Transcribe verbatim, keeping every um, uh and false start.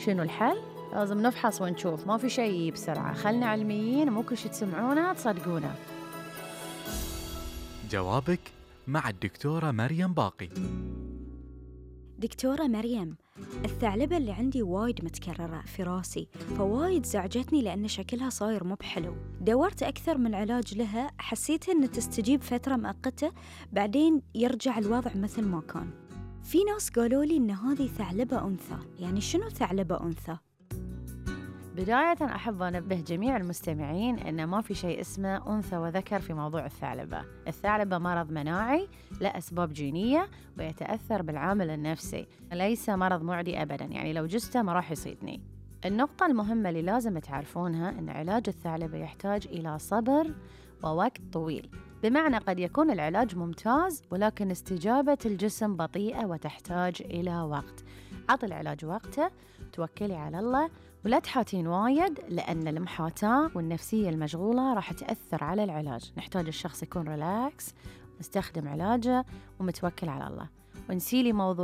شنو الحل؟ لازم نفحص ونشوف، ما في شيء بسرعة. خلنا علميين، مو كل شي تسمعونه تصدقونه. جوابك مع الدكتورة مريم باقي. دكتورة مريم، الثعلبة اللي عندي وايد متكررة في راسي، فوايد زعجتني لأن شكلها صاير مو بحلو. دورت أكثر من علاج لها، حسيت إن تستجيب فترة مؤقتة بعدين يرجع الوضع مثل ما كان. في ناس قالوا لي إن هذه ثعلبة أنثى، يعني شنو ثعلبة أنثى؟ بداية أحب أنبه جميع المستمعين أن ما في شيء اسمه أنثى وذكر في موضوع الثعلبة. الثعلبة مرض مناعي له أسباب جينية ويتأثر بالعامل النفسي، ليس مرض معدي أبداً، يعني لو جسته ما راح يصيدني. النقطة المهمة اللي لازم تعرفونها أن علاج الثعلبة يحتاج إلى صبر ووقت طويل، بمعنى قد يكون العلاج ممتاز ولكن استجابة الجسم بطيئة وتحتاج إلى وقت. عط العلاج وقته، توكلي على الله ولا تحاتين وايد، لأن المحاتاة والنفسية المشغولة راح تأثر على العلاج. نحتاج الشخص يكون ريلاكس، نستخدم علاجه ومتوكل على الله. ونسيلي موضوع